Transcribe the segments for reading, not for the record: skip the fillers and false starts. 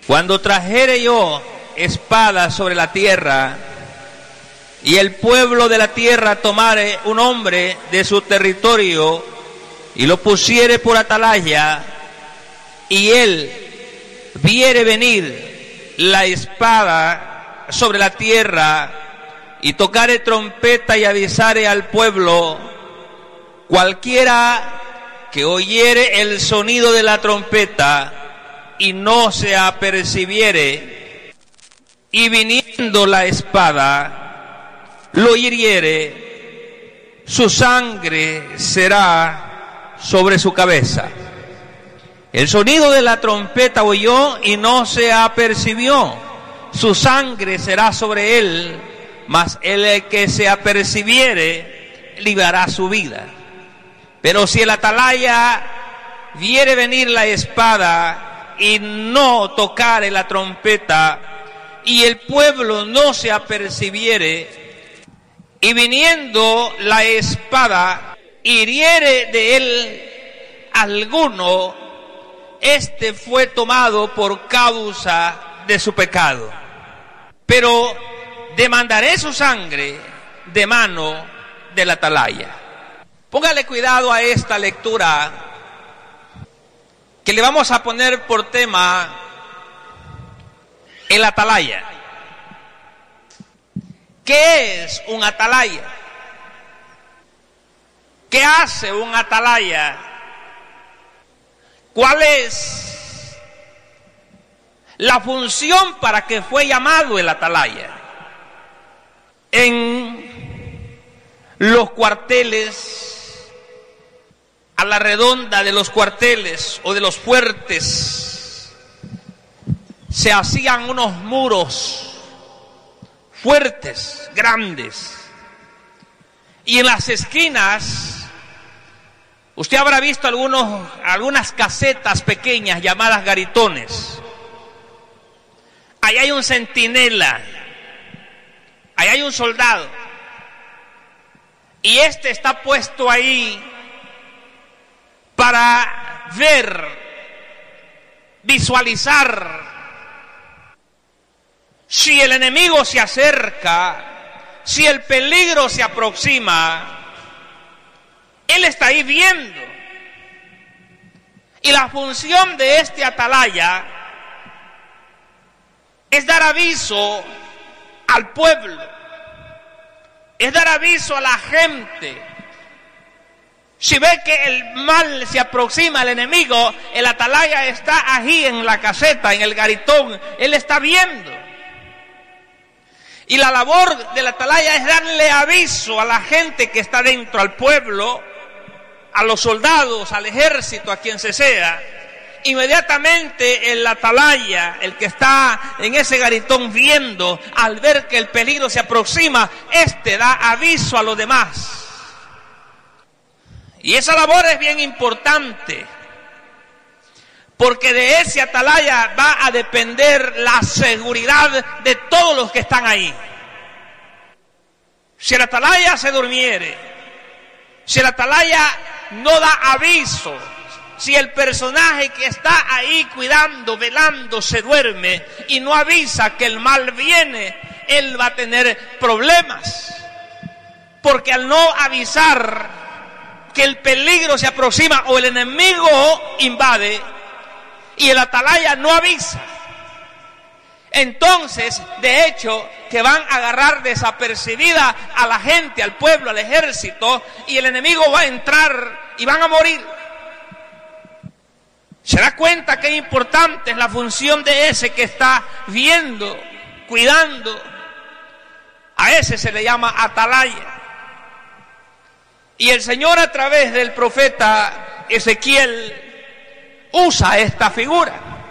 Cuando trajere yo espada sobre la tierra, y el pueblo de la tierra tomare un hombre de su territorio, y lo pusiere por atalaya, y él viere venir la espada sobre la tierra, y tocare trompeta y avisare al pueblo, cualquiera que oyere el sonido de la trompeta, y no se apercibiere, y viniendo la espada lo hiriere, su sangre será sobre su cabeza. El sonido de la trompeta oyó y no se apercibió, su sangre será sobre él, mas el que se apercibiere librará su vida. Pero si el atalaya viere venir la espada y no tocare la trompeta, y el pueblo no se apercibiere, y viniendo la espada hiriere de él alguno, este fue tomado por causa de su pecado. Pero demandaré su sangre de mano del atalaya. Póngale cuidado a esta lectura que le vamos a poner por tema el atalaya. ¿Qué es un atalaya? ¿Qué hace un atalaya? ¿Cuál es la función para que fue llamado el atalaya? En los cuarteles, a la redonda de los cuarteles o de los fuertes, se hacían unos muros fuertes, grandes, y en las esquinas usted habrá visto algunas casetas pequeñas llamadas garitones. Ahí hay un centinela, ahí hay un soldado, y este está puesto ahí para ver, visualizar si el enemigo se acerca, si el peligro se aproxima. Él está ahí viendo. Y la función de este atalaya es dar aviso al pueblo, es dar aviso a la gente. Si ve que el mal se aproxima al enemigo, el atalaya está ahí en la caseta, en el garitón, él está viendo. Y la labor del atalaya es darle aviso a la gente que está dentro, al pueblo, a los soldados, al ejército, a quien se sea. Inmediatamente el atalaya, el que está en ese garitón viendo, al ver que el peligro se aproxima, da aviso a los demás. Y esa labor es bien importante, porque de ese atalaya va a depender la seguridad de todos los que están ahí. Si el atalaya se durmiere, si el atalaya no da aviso, si el personaje que está ahí cuidando, velando, se duerme y no avisa que el mal viene, él va a tener problemas. Porque al no avisar que el peligro se aproxima o el enemigo invade, y el atalaya no avisa, entonces de hecho que van a agarrar desapercibida a la gente, al pueblo, al ejército, y el enemigo va a entrar y van a morir. Se da cuenta que importante es la función de ese que está viendo, cuidando. A ese se le llama atalaya. Y el Señor, a través del profeta Ezequiel, usa esta figura.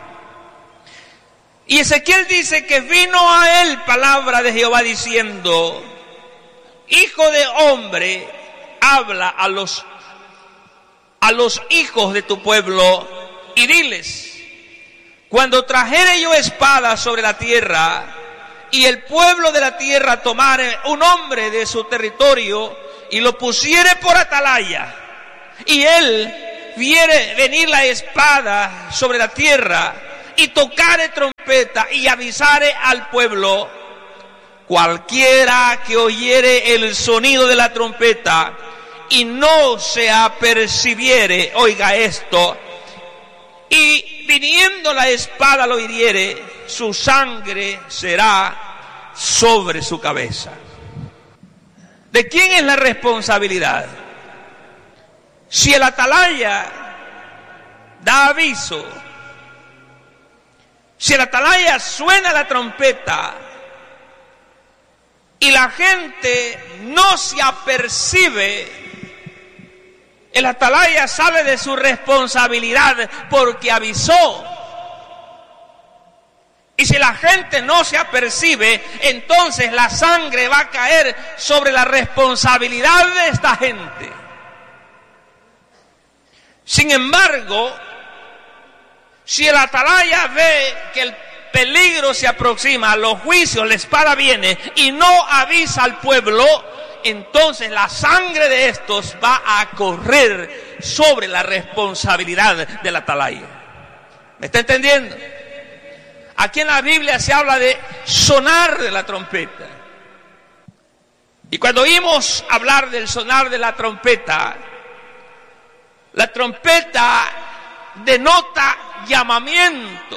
Y Ezequiel dice que vino a él palabra de Jehová diciendo: Hijo de hombre, habla a los hijos de tu pueblo y diles: cuando trajere yo espada sobre la tierra, y el pueblo de la tierra tomare un hombre de su territorio y lo pusiere por atalaya, y él viere venir la espada sobre la tierra, y tocare trompeta y avisare al pueblo, cualquiera que oyere el sonido de la trompeta y no se apercibiere, oiga esto, y viniendo la espada lo hiriere, su sangre será sobre su cabeza. ¿De quién es la responsabilidad? Si el atalaya da aviso, si el atalaya suena la trompeta y la gente no se apercibe, el atalaya sale de su responsabilidad porque avisó. Y si la gente no se apercibe, entonces la sangre va a caer sobre la responsabilidad de esta gente. Sin embargo, si el atalaya ve que el peligro se aproxima, los juicios, la espada viene y no avisa al pueblo, entonces la sangre de estos va a correr sobre la responsabilidad del atalaya. ¿Me está entendiendo? Aquí en la Biblia se habla de sonar de la trompeta. Y cuando oímos hablar del sonar de la trompeta denota llamamiento.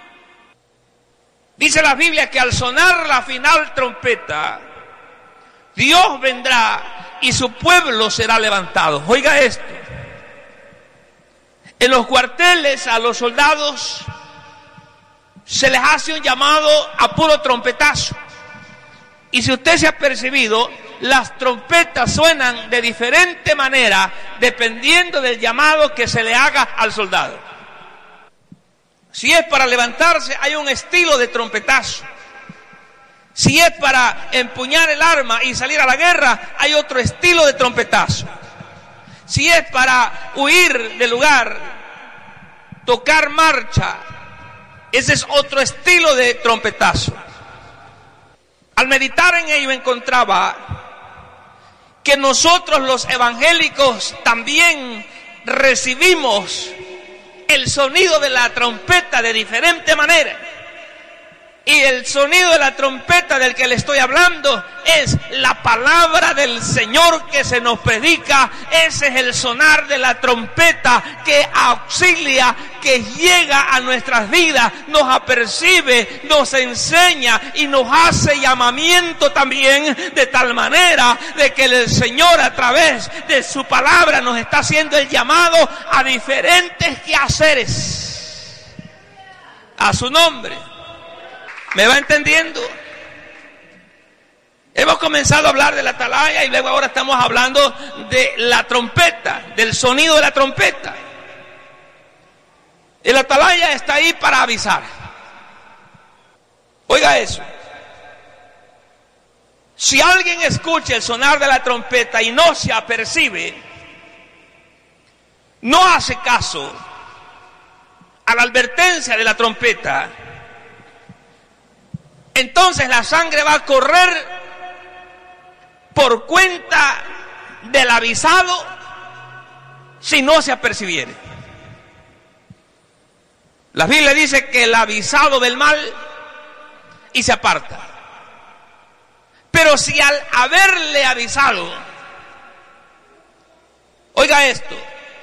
Dice la Biblia que al sonar la final trompeta, Dios vendrá y su pueblo será levantado. Oiga esto. En los cuarteles a los soldados se les hace un llamado a puro trompetazo. Y si usted se ha percibido, las trompetas suenan de diferente manera dependiendo del llamado que se le haga al soldado. Si es para levantarse, hay un estilo de trompetazo. Si es para empuñar el arma y salir a la guerra, hay otro estilo de trompetazo. Si es para huir del lugar, tocar marcha, ese es otro estilo de trompetazo. Al meditar en ello encontraba que nosotros los evangélicos también recibimos el sonido de la trompeta de diferente manera. Y el sonido de la trompeta del que le estoy hablando es la palabra del Señor que se nos predica. Ese es el sonar de la trompeta que auxilia, que llega a nuestras vidas, nos apercibe, nos enseña y nos hace llamamiento también, de tal manera de que el Señor a través de su palabra nos está haciendo el llamado a diferentes quehaceres a su nombre. ¿Me va entendiendo? Hemos comenzado a hablar de la atalaya y luego ahora estamos hablando de la trompeta, del sonido de la trompeta. El atalaya está ahí para avisar. Oiga eso. Si alguien escucha el sonar de la trompeta y no se apercibe, no hace caso a la advertencia de la trompeta, entonces la sangre va a correr por cuenta del avisado si no se apercibiere. La Biblia dice que el avisado del mal y se aparta. Pero si al haberle avisado, oiga esto,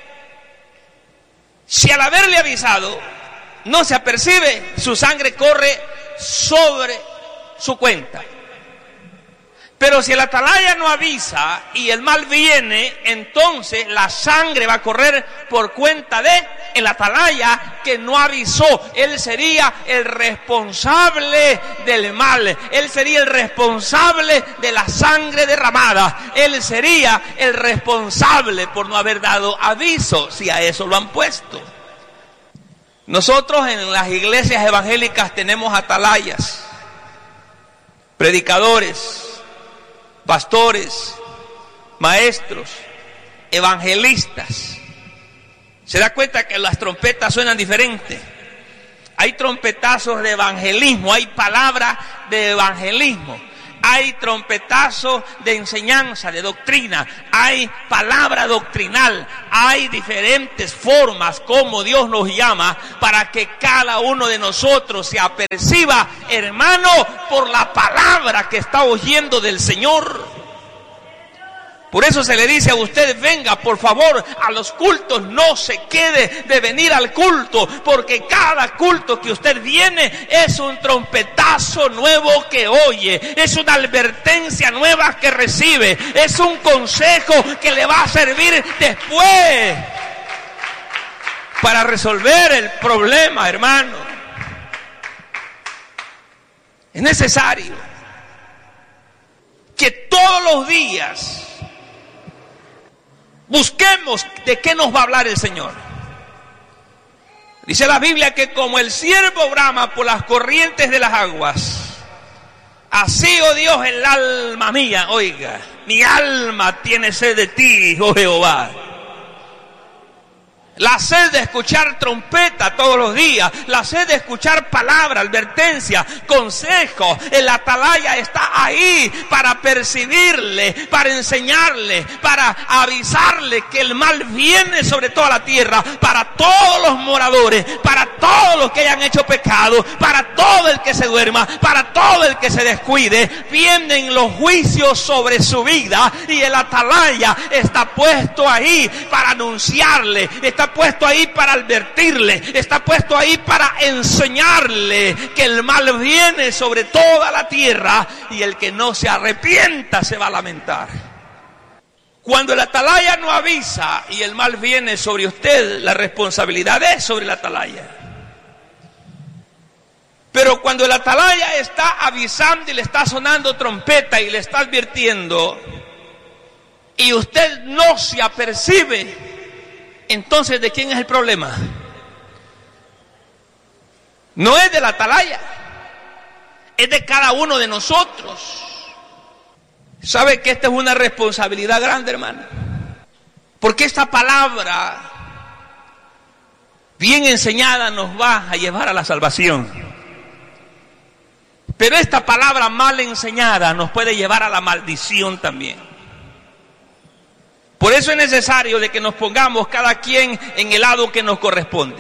si al haberle avisado no se apercibe, su sangre corre sobre su cuenta. Pero si el atalaya no avisa y el mal viene, entonces la sangre va a correr por cuenta de el atalaya que no avisó. Él sería el responsable del mal. Él sería el responsable de la sangre derramada. Él sería el responsable por no haber dado aviso, si a eso lo han puesto. Nosotros en las iglesias evangélicas tenemos atalayas, predicadores, pastores, maestros, evangelistas. Se da cuenta que las trompetas suenan diferentes. Hay trompetazos de evangelismo, hay palabras de evangelismo. hay trompetazo de enseñanza, de doctrina, hay palabra doctrinal, hay diferentes formas como Dios nos llama para que cada uno de nosotros se aperciba, hermano, por la palabra que está oyendo del Señor. Por eso se le dice a usted: venga por favor a los cultos, no se quede de venir al culto, porque cada culto que usted viene es un trompetazo nuevo que oye, es una advertencia nueva que recibe, es un consejo que le va a servir después para resolver el problema, hermano. Es necesario que todos los días busquemos de qué nos va a hablar el Señor. Dice la Biblia que como el ciervo brama por las corrientes de las aguas, así, oh Dios, el alma mía, oiga, mi alma tiene sed de ti, oh Jehová. La sed de escuchar trompeta todos los días, la sed de escuchar palabra, advertencia, consejo. El atalaya está ahí para percibirle, para enseñarle, para avisarle que el mal viene sobre toda la tierra, para todos los moradores, para todos los que hayan hecho pecado, para todo el que se duerma, para todo el que se descuide. Vienen los juicios sobre su vida y el atalaya está puesto ahí para anunciarle, está puesto ahí para advertirle, está puesto ahí para enseñarle que el mal viene sobre toda la tierra y el que no se arrepienta se va a lamentar. Cuando el atalaya no avisa y el mal viene sobre usted, la responsabilidad es sobre el atalaya. Pero cuando el atalaya está avisando y le está sonando trompeta y le está advirtiendo y usted no se apercibe, entonces, ¿de quién es el problema? No es del atalaya, es de cada uno de nosotros. ¿Sabe que esta es una responsabilidad grande, hermano? Porque esta palabra bien enseñada nos va a llevar a la salvación. Pero esta palabra mal enseñada nos puede llevar a la maldición también. Por eso es necesario de que nos pongamos cada quien en el lado que nos corresponde.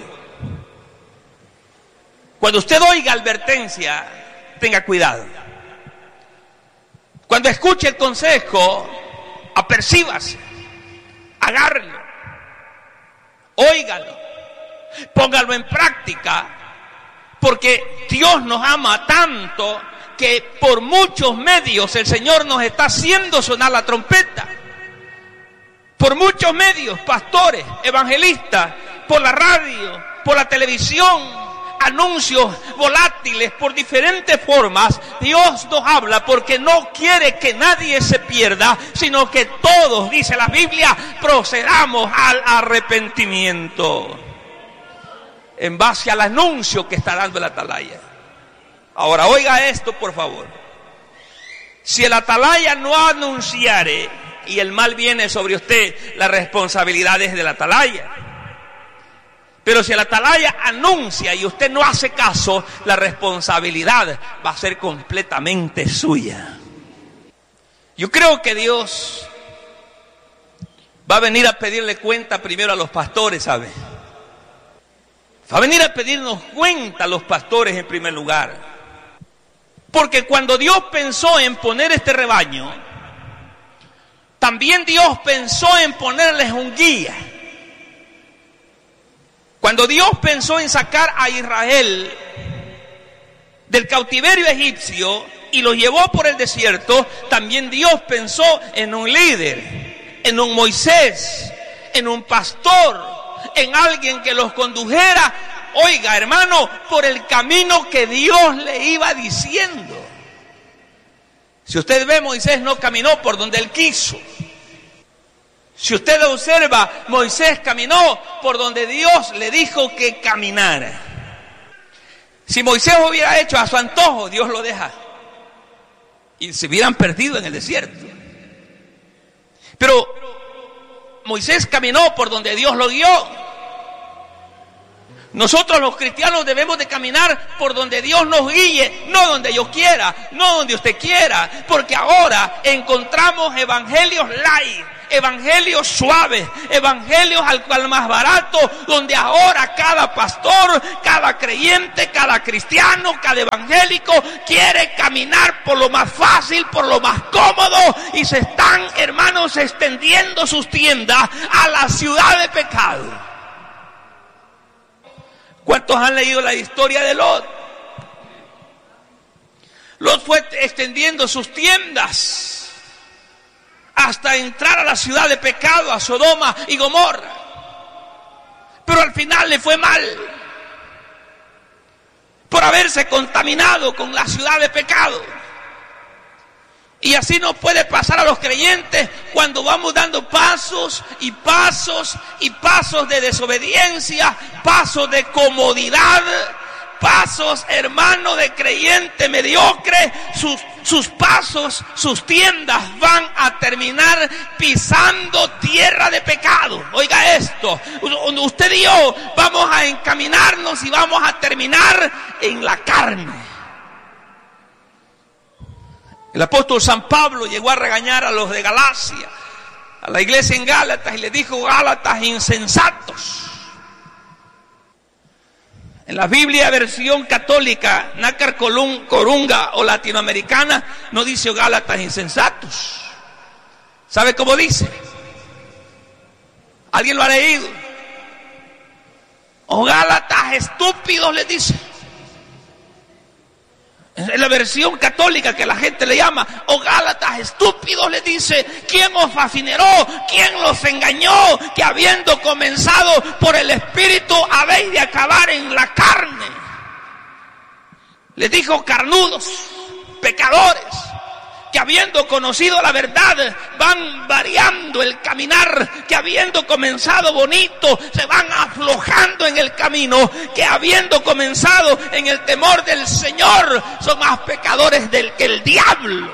Cuando usted oiga advertencia, tenga cuidado. Cuando escuche el consejo, apercíbase, agárrelo, óigalo, póngalo en práctica, porque Dios nos ama tanto que por muchos medios el Señor nos está haciendo sonar la trompeta. Por muchos medios, pastores, evangelistas, por la radio, por la televisión, anuncios volátiles, por diferentes formas, Dios nos habla porque no quiere que nadie se pierda, sino que todos, dice la Biblia, procedamos al arrepentimiento en base al anuncio que está dando el atalaya. Ahora, oiga esto, por favor. Si el atalaya no anunciare y el mal viene sobre usted, la responsabilidad es del atalaya. Pero si el atalaya anuncia y usted no hace caso, la responsabilidad va a ser completamente suya. Yo creo que Dios va a venir a pedirle cuenta primero a los pastores, ¿sabe? Va a venir a pedirnos cuenta a los pastores en primer lugar. Porque cuando Dios pensó en poner este rebaño, también Dios pensó en ponerles un guía. Cuando Dios pensó en sacar a Israel del cautiverio egipcio y los llevó por el desierto, también Dios pensó en un líder, en un Moisés, en un pastor, en alguien que los condujera, oiga, hermano, por el camino que Dios le iba diciendo. Si usted ve, Moisés no caminó por donde él quiso. Si usted observa, Moisés caminó por donde Dios le dijo que caminara. Si Moisés hubiera hecho a su antojo, Dios lo deja. Y se hubieran perdido en el desierto. Pero Moisés caminó por donde Dios lo guió. Nosotros los cristianos debemos de caminar por donde Dios nos guíe, no donde yo quiera, no donde usted quiera, porque ahora encontramos evangelios light, evangelios suaves, evangelios al cual más barato, donde ahora cada pastor, cada creyente, cada cristiano, cada evangélico quiere caminar por lo más fácil, por lo más cómodo, y se están, hermanos, extendiendo sus tiendas a la ciudad de pecado. ¿Cuántos han leído la historia de Lot? Lot fue extendiendo sus tiendas hasta entrar a la ciudad de pecado, a Sodoma y Gomorra. Pero al final le fue mal por haberse contaminado con la ciudad de pecado. Y así nos puede pasar a los creyentes cuando vamos dando pasos y pasos y pasos de desobediencia, pasos de comodidad, pasos, hermano, de creyente mediocre. Sus pasos, sus tiendas van a terminar pisando tierra de pecado. Oiga esto, usted y yo vamos a encaminarnos y vamos a terminar en la carne. El apóstol San Pablo llegó a regañar a los de Galacia, a la iglesia en Gálatas, y le dijo: Gálatas insensatos. En la Biblia versión católica, nácar corunga o latinoamericana, no dice Gálatas insensatos. ¿Sabe cómo dice? ¿Alguien lo ha leído? O Gálatas estúpidos, les dice. Es la versión católica que la gente le llama, o Gálatas estúpidos, le dice. ¿Quién os fascinó? ¿Quién los engañó? Que habiendo comenzado por el Espíritu, habéis de acabar en la carne. Les dijo: carnudos, pecadores, que habiendo conocido la verdad, van variando el caminar, que habiendo comenzado bonito, se van aflojando en el camino, que habiendo comenzado en el temor del Señor, son más pecadores que el diablo.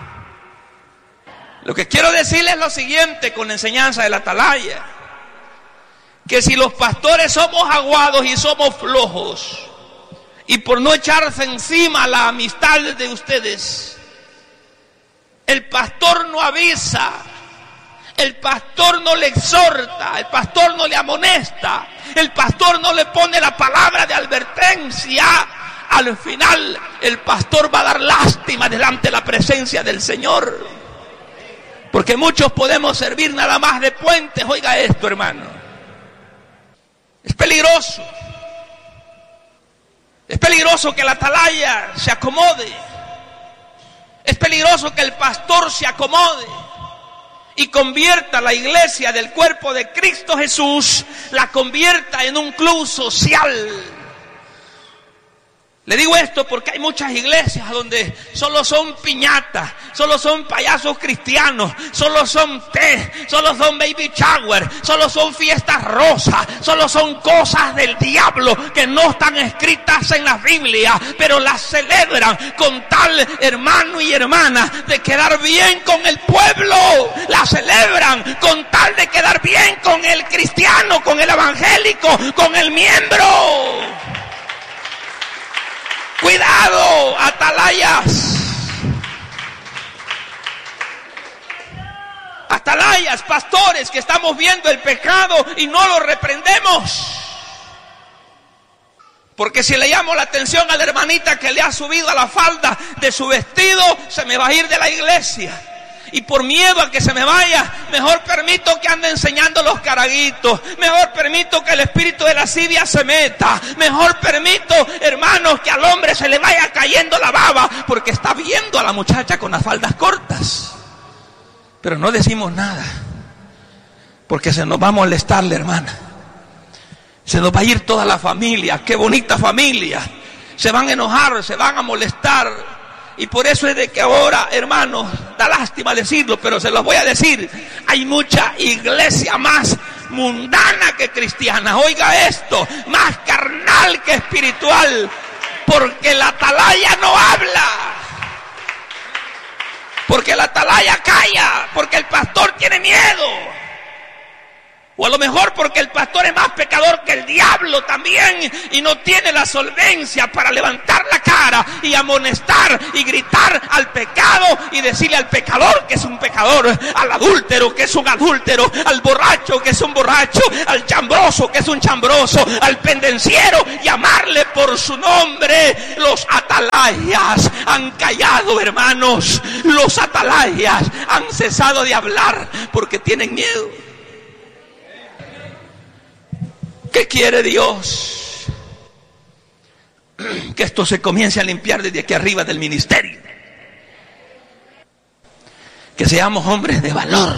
Lo que quiero decirles es lo siguiente con la enseñanza de la atalaya: que si los pastores somos aguados y somos flojos, y por no echarse encima la amistad de ustedes, el pastor no avisa, el pastor no le exhorta, el pastor no le amonesta, el pastor no le pone la palabra de advertencia, al final el pastor va a dar lástima delante de la presencia del Señor. Porque muchos podemos servir nada más de puentes. Oiga esto, hermano, es peligroso. Es peligroso que la atalaya se acomode. Es peligroso que el pastor se acomode y convierta la iglesia del cuerpo de Cristo Jesús, la convierta en un club social. Le digo esto porque hay muchas iglesias donde solo son piñatas, solo son payasos cristianos, solo son té, solo son baby shower, solo son fiestas rosas, solo son cosas del diablo que no están escritas en la Biblia, pero las celebran con tal, hermano y hermana, de quedar bien con el pueblo. Las celebran con tal de quedar bien con el cristiano, con el evangélico, con el miembro. Cuidado, atalayas. Atalayas, pastores, que estamos viendo el pecado y no lo reprendemos. Porque si le llamo la atención a la hermanita que le ha subido a la falda de su vestido, se me va a ir de la iglesia. Y por miedo a que se me vaya, mejor permito que ande enseñando los caraguitos. Mejor permito que el espíritu de lascivia se meta. Mejor permito, hermanos, que al hombre se le vaya cayendo la baba, porque está viendo a la muchacha con las faldas cortas. Pero no decimos nada, porque se nos va a molestar la hermana. Se nos va a ir toda la familia. ¡Qué bonita familia! Se van a enojar, se van a molestar. Y por eso es de que ahora, hermanos, da lástima decirlo, pero se los voy a decir: hay mucha iglesia más mundana que cristiana. Oiga esto, más carnal que espiritual, porque la atalaya no habla, porque la atalaya calla, porque el pastor tiene miedo. O a lo mejor porque el pastor es más pecador que el diablo también y no tiene la solvencia para levantar la cara y amonestar y gritar al pecado y decirle al pecador que es un pecador, al adúltero que es un adúltero, al borracho que es un borracho, al chambroso que es un chambroso, al pendenciero, llamarle por su nombre. Los atalayas han callado, hermanos. Los atalayas han cesado de hablar porque tienen miedo. ¿Qué quiere Dios? Que esto se comience a limpiar desde aquí arriba del ministerio. Que seamos hombres de valor.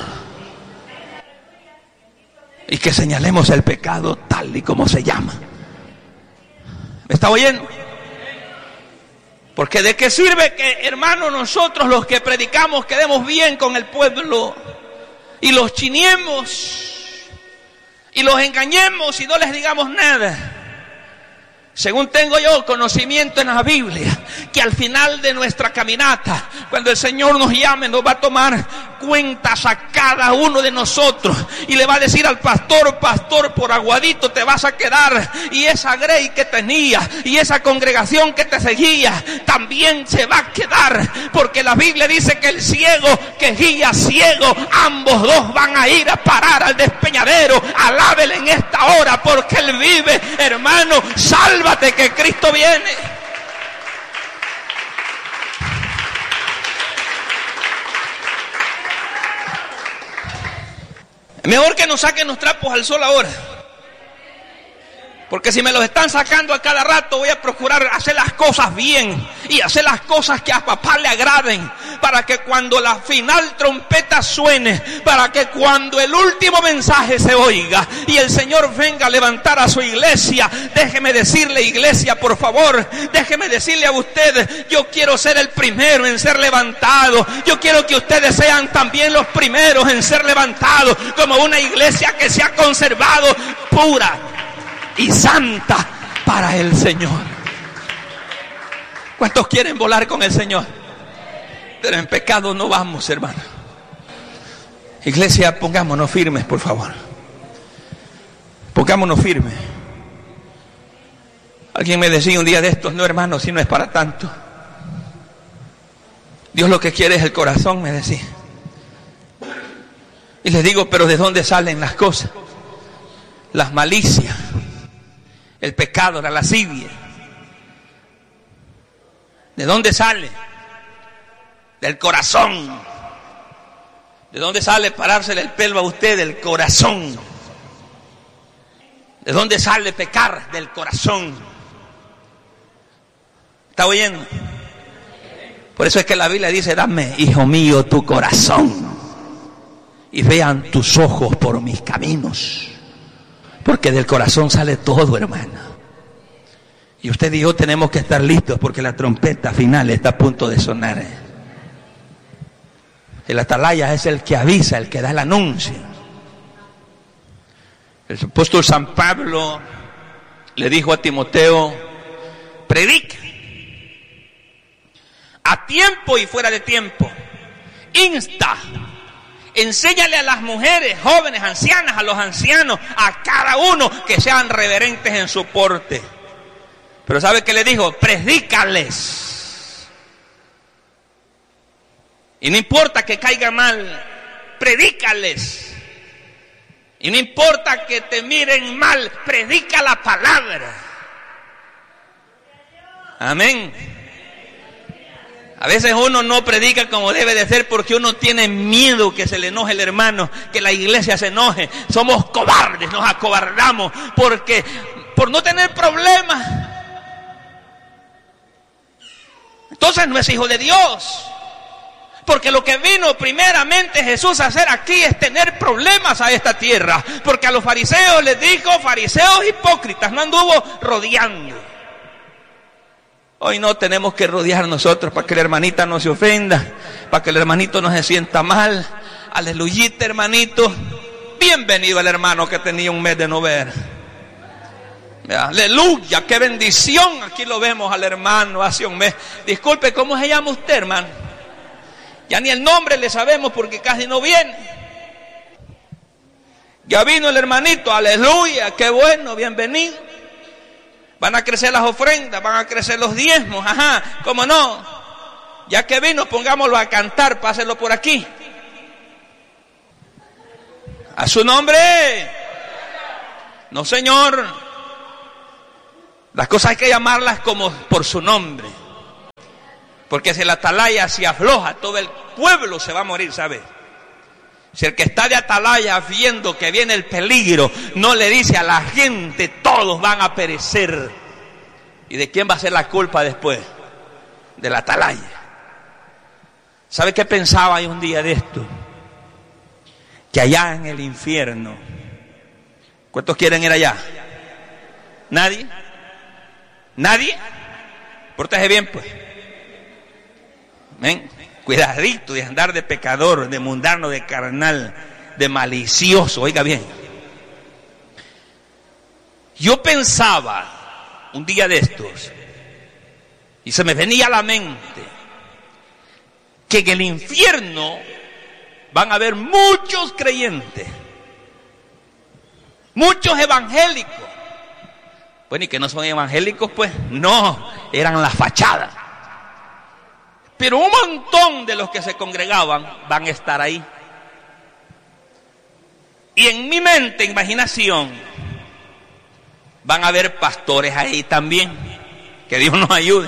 Y que señalemos el pecado tal y como se llama. ¿Me está oyendo? Porque ¿de qué sirve que, hermanos, nosotros los que predicamos quedemos bien con el pueblo y los chiniemos y los engañemos y no les digamos nada? Según tengo yo conocimiento en la Biblia, que al final de nuestra caminata, cuando el Señor nos llame, nos va a tomar cuentas a cada uno de nosotros y le va a decir al pastor: pastor, por aguadito te vas a quedar, y esa grey que tenía y esa congregación que te seguía también se va a quedar, porque la Biblia dice que el ciego que guía ciego, ambos dos van a ir a parar al despeñadero. Alábele en esta hora porque Él vive, hermano. Sálvate que Cristo viene. Mejor que nos saquen los trapos al sol ahora, porque si me los están sacando a cada rato, voy a procurar hacer las cosas bien y hacer las cosas que a papá le agraden, para que cuando la final trompeta suene, para que cuando el último mensaje se oiga y el Señor venga a levantar a su iglesia, déjeme decirle, iglesia, por favor, déjeme decirle a ustedes: yo quiero ser el primero en ser levantado. Yo quiero que ustedes sean también los primeros en ser levantados, como una iglesia que se ha conservado pura y santa para el Señor. ¿Cuántos quieren volar con el Señor? Pero en pecado no vamos, hermano. Iglesia, pongámonos firmes, por favor. Pongámonos firmes. Alguien me decía un día de estos: no, hermano, si no es para tanto. Dios lo que quiere es el corazón, me decía. Y les digo: pero ¿de dónde salen las cosas? Las malicias, el pecado, la lascivia. ¿De dónde sale? Del corazón. ¿De dónde sale parársele el pelo a usted? Del corazón. ¿De dónde sale pecar? Del corazón. ¿Está oyendo? Por eso es que la Biblia dice: dame, hijo mío, tu corazón, y vean tus ojos por mis caminos. Porque del corazón sale todo, hermano. Y usted y yo tenemos que estar listos, porque la trompeta final está a punto de sonar. El atalaya es el que avisa, el que da el anuncio. El apóstol San Pablo le dijo a Timoteo: predica a tiempo y fuera de tiempo, insta, enséñale a las mujeres, jóvenes, ancianas, a los ancianos, a cada uno, que sean reverentes en su porte. Pero ¿sabe qué le dijo? Predícales. Y no importa que caiga mal, predícales. Y no importa que te miren mal, predica la palabra. Amén. A veces uno no predica como debe de ser porque uno tiene miedo que se le enoje el hermano, que la iglesia se enoje. Somos cobardes, nos acobardamos por no tener problemas. Entonces no es hijo de Dios. Porque lo que vino primeramente Jesús a hacer aquí es tener problemas a esta tierra. Porque a los fariseos les dijo: fariseos hipócritas, no anduvo rodeando. Hoy no tenemos que rodear nosotros para que la hermanita no se ofenda, para que el hermanito no se sienta mal. Aleluyita, hermanito. Bienvenido al hermano que tenía un mes de no ver. Aleluya, qué bendición. Aquí lo vemos al hermano hace un mes. Disculpe, ¿cómo se llama usted, hermano? Ya ni el nombre le sabemos porque casi no viene. Ya vino el hermanito, aleluya, qué bueno, bienvenido. Van a crecer las ofrendas, van a crecer los diezmos, ajá, ¿cómo no? Ya que vino, pongámoslo a cantar, páselo por aquí. A su nombre. No, señor. Las cosas hay que llamarlas como por su nombre. Porque si la atalaya se afloja, todo el pueblo se va a morir, ¿sabe? Si el que está de atalaya viendo que viene el peligro, no le dice a la gente, todos van a perecer. ¿Y de quién va a ser la culpa después? De la atalaya. ¿Sabe qué pensaba yo un día de esto? Que allá en el infierno, ¿cuántos quieren ir allá? ¿Nadie? ¿Nadie? Pórtese bien, pues. ¿Ven? Cuidadito de andar de pecador, de mundano, de carnal, de malicioso. Oiga bien. Yo pensaba un día de estos, y se me venía a la mente, que en el infierno van a haber muchos creyentes, muchos evangélicos. Bueno, ¿y que no son evangélicos? Pues no, eran la fachada. Pero un montón de los que se congregaban van a estar ahí. Y en mi mente, imaginación, van a haber pastores ahí también. Que Dios nos ayude.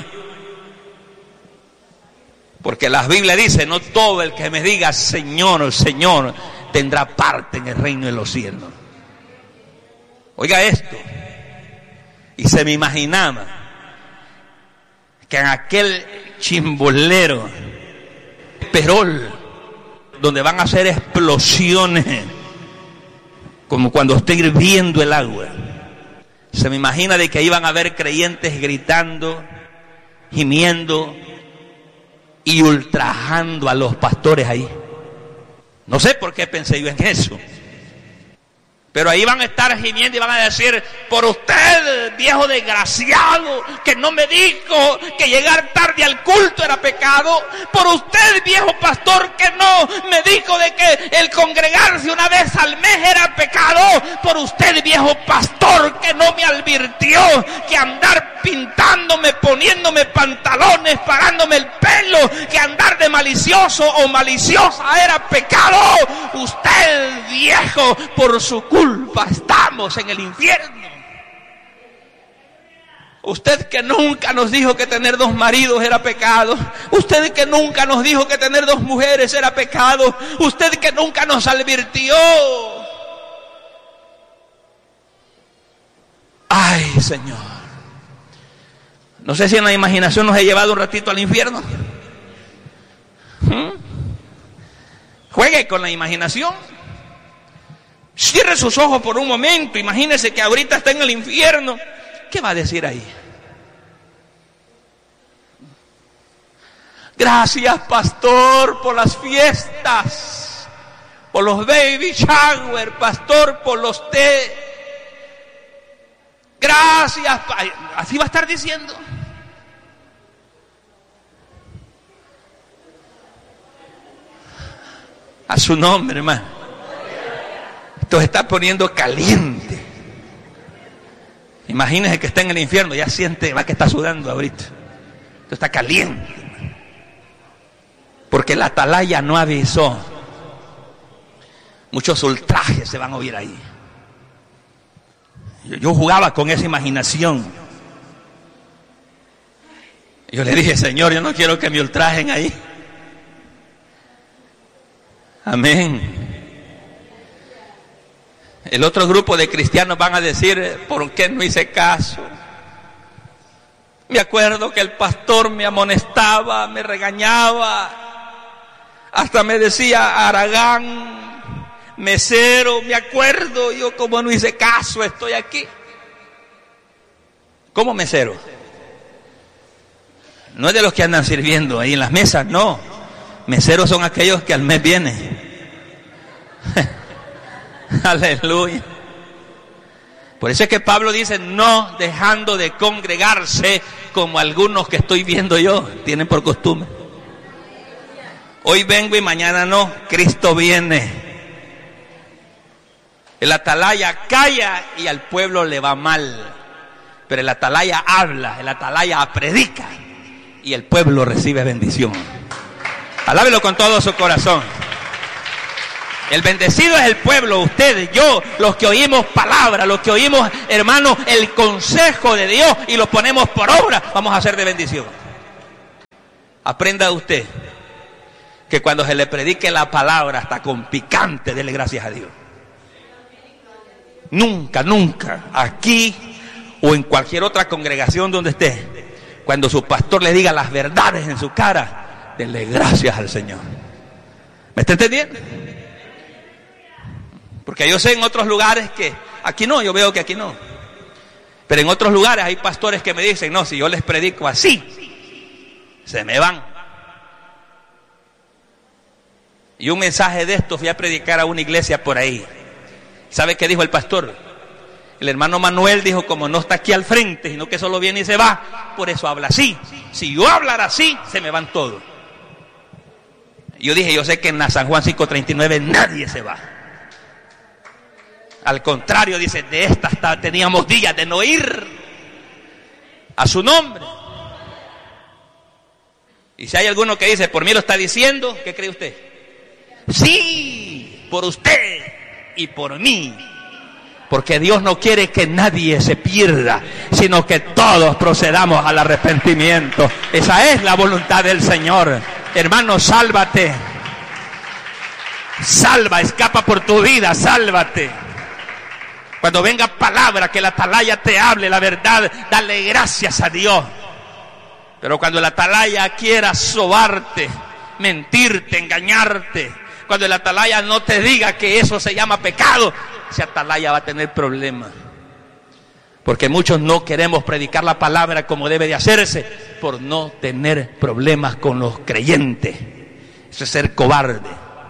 Porque la Biblia dice, no todo el que me diga Señor, Señor, tendrá parte en el reino de los cielos. Oiga esto. Y se me imaginaba que en aquel chimbolero, perol, donde van a hacer explosiones, como cuando esté hirviendo el agua, se me imagina de que iban a haber creyentes gritando, gimiendo y ultrajando a los pastores ahí. No sé por qué pensé yo en eso. Pero ahí van a estar gimiendo y van a decir, por usted, viejo desgraciado, que no me dijo que llegar tarde al culto era pecado. Por usted, viejo pastor, que no me dijo de que el congregarse una vez al mes era pecado. Por usted, viejo pastor, que no me advirtió que andar pintándome, poniéndome pantalones, parándome el pelo, que andar de malicioso o maliciosa era pecado. Usted, viejo, por su culpa estamos en el infierno. Usted que nunca nos dijo que tener 2 maridos era pecado. Usted que nunca nos dijo que tener 2 mujeres era pecado. Usted que nunca nos advirtió. Ay, Señor. No sé si en la imaginación nos he llevado un ratito al infierno. Juegue con la imaginación. Cierre sus ojos por un momento. Imagínese que ahorita está en el infierno. ¿Qué va a decir ahí? Gracias, pastor, por las fiestas, por los baby shower, pastor, por los té. Gracias. Así va a estar diciendo. A su nombre, hermano. Esto se está poniendo caliente. Imagínese que está en el infierno, ya siente, va que está sudando ahorita. Esto está caliente. Porque la atalaya no avisó. Muchos ultrajes se van a oír ahí. Yo jugaba con esa imaginación. Yo le dije, Señor, yo no quiero que me ultrajen ahí. Amén. El otro grupo de cristianos van a decir, ¿por qué no hice caso? Me acuerdo que el pastor me amonestaba, me regañaba, hasta me decía Aragán, mesero, me acuerdo, yo como no hice caso, estoy aquí. ¿Cómo mesero? No es de los que andan sirviendo ahí en las mesas, no. Meseros son aquellos que al mes vienen. Aleluya. Por eso es que Pablo dice, no dejando de congregarse como algunos que estoy viendo yo, tienen por costumbre. Hoy vengo y mañana no, Cristo viene. El atalaya calla y al pueblo le va mal. Pero el atalaya habla, el atalaya predica y el pueblo recibe bendición. Alábelo con todo su corazón. El bendecido es el pueblo, ustedes, yo, los que oímos palabra, los que oímos, hermanos, el consejo de Dios y lo ponemos por obra, vamos a ser de bendición. Aprenda usted que cuando se le predique la palabra, hasta con picante, dele gracias a Dios. Nunca, nunca, aquí o en cualquier otra congregación donde esté, cuando su pastor le diga las verdades en su cara, dele gracias al Señor. ¿Me está entendiendo? Porque yo sé en otros lugares que aquí no, yo veo que aquí no. Pero en otros lugares hay pastores que me dicen, no, si yo les predico así, se me van. Y un mensaje de estos fui a predicar a una iglesia por ahí. ¿Sabe qué dijo el pastor? El hermano Manuel dijo, como no está aquí al frente, sino que solo viene y se va, por eso habla así. Si yo hablara así, se me van todos. Yo dije, yo sé que en la San Juan 5:39 nadie se va. Al contrario, dice, de esta teníamos días de no ir a su nombre. Y si hay alguno que dice, por mí lo está diciendo, ¿qué cree usted? Sí, por usted y por mí. Porque Dios no quiere que nadie se pierda, sino que todos procedamos al arrepentimiento. Esa es la voluntad del Señor. Hermano, sálvate. Salva, escapa por tu vida, sálvate. Cuando venga palabra, que el atalaya te hable la verdad, dale gracias a Dios. Pero cuando el atalaya quiera sobarte, mentirte, engañarte, cuando el atalaya no te diga que eso se llama pecado, ese atalaya va a tener problemas. Porque muchos no queremos predicar la palabra como debe de hacerse por no tener problemas con los creyentes. Eso es ser cobarde.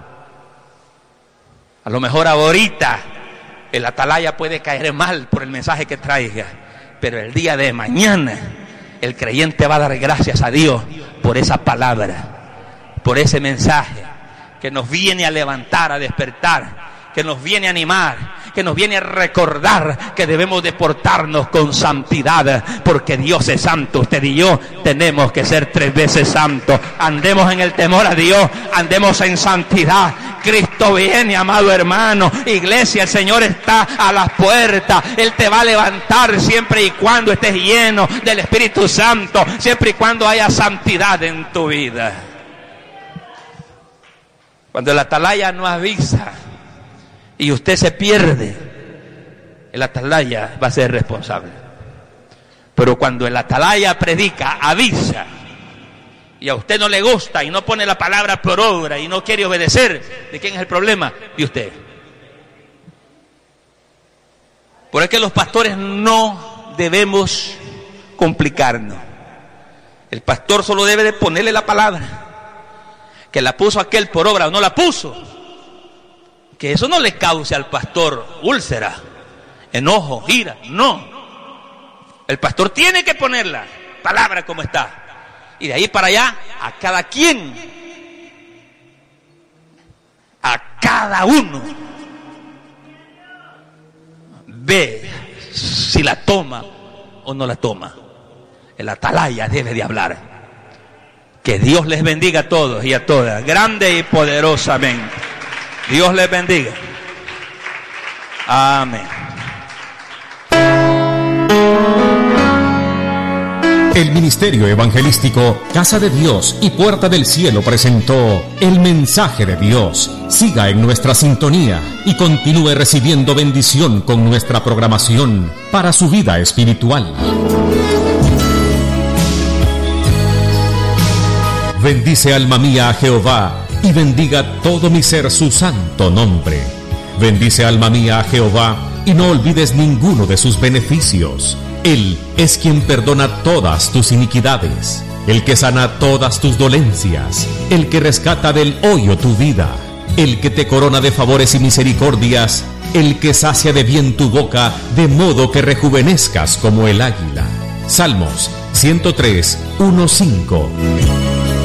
A lo mejor ahorita el atalaya puede caer mal por el mensaje que traiga, pero el día de mañana el creyente va a dar gracias a Dios por esa palabra, por ese mensaje que nos viene a levantar, a despertar, que nos viene a animar, que nos viene a recordar que debemos de portarnos con santidad, porque Dios es santo. Usted y yo tenemos que ser 3 veces santos. Andemos en el temor a Dios, andemos en santidad. Cristo viene, amado hermano. Iglesia, el Señor está a las puertas. Él te va a levantar siempre y cuando estés lleno del Espíritu Santo, siempre y cuando haya santidad en tu vida. Cuando el atalaya no avisa y usted se pierde, el atalaya va a ser responsable. Pero cuando el atalaya predica, avisa, y a usted no le gusta y no pone la palabra por obra y no quiere obedecer, ¿de quién es el problema? De usted. Por eso que los pastores no debemos complicarnos. El pastor solo debe de ponerle la palabra. Que la puso aquel por obra o no la puso, que eso no le cause al pastor úlcera, enojo, ira, no. El pastor tiene que poner la palabra como está, y de ahí para allá a cada quien, a cada uno, ve si la toma o no la toma. El atalaya debe de hablar. Que Dios les bendiga a todos y a todas, grande y poderosamente. Dios les bendiga. Amén. El Ministerio Evangelístico Casa de Dios y Puerta del Cielo presentó El Mensaje de Dios. Siga en nuestra sintonía y continúe recibiendo bendición con nuestra programación para su vida espiritual. Bendice alma mía a Jehová, y bendiga todo mi ser su santo nombre. Bendice alma mía a Jehová, y no olvides ninguno de sus beneficios. Él es quien perdona todas tus iniquidades, el que sana todas tus dolencias, el que rescata del hoyo tu vida, el que te corona de favores y misericordias, el que sacia de bien tu boca, de modo que rejuvenezcas como el águila. Salmos 103, 1-5.